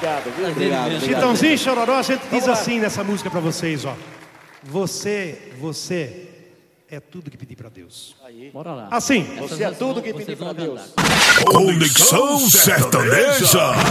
Obrigado, viu? Obrigado. Chitãozinho e Chororó, a gente diz assim nessa música pra vocês, ó. Você é tudo que pedir pra Deus. Aí. Bora lá. Assim. Você é tudo que pedir pra Deus. Conexão Sertaneja.